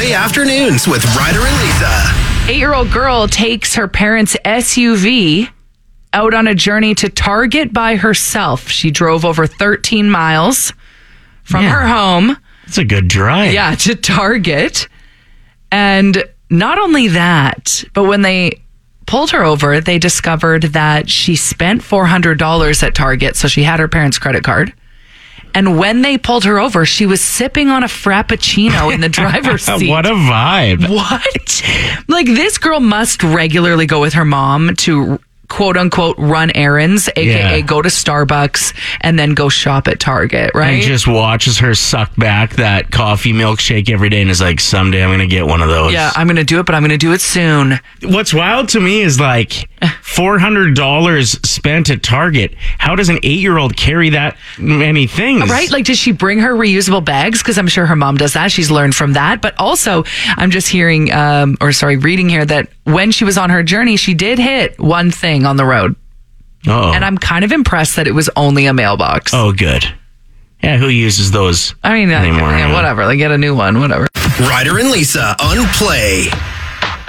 Play Afternoons with Ryder and Lisa. 8-year-old girl takes her parents' SUV out on a journey to Target by herself. She drove over 13 miles from her home. It's a good drive. Yeah, to Target. And not only that, but when they pulled her over, they discovered that she spent $400 at Target. So she had her parents' credit card. And when they pulled her over, she was sipping on a Frappuccino in the driver's seat. What a vibe. What? Like, this girl must regularly go with her mom to quote unquote run errands, aka go to Starbucks and then go shop at Target, right? And just watches her suck back that coffee milkshake every day and is like, someday I'm going to get one of those. Yeah, I'm going to do it, but I'm going to do it soon. What's wild to me is like $400 spent at Target. How does an 8-year-old carry that many things? Right? Like, does she bring her reusable bags? Because I'm sure her mom does that. She's learned from that. But also, I'm just hearing, reading here that when she was on her journey, she did hit one thing on the road. Uh-oh. And I'm kind of impressed that it was only a mailbox. Oh, good. Yeah, who uses those I mean, anymore? whatever. Like, get a new one, whatever. Ryder and Lisa on Play.